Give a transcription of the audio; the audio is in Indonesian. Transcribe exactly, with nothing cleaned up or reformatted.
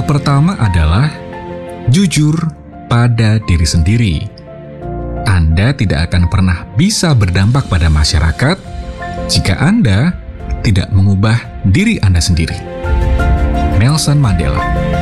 pertama adalah jujur pada diri sendiri. Anda tidak akan pernah bisa berdampak pada masyarakat jika Anda tidak mengubah diri Anda sendiri. Nelson Mandela.